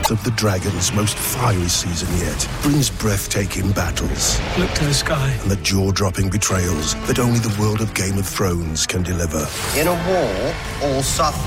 Path of the Dragon's most fiery season yet brings breathtaking battles. Look to the sky. And the jaw-dropping betrayals that only the world of Game of Thrones can deliver. In a war, all suffer.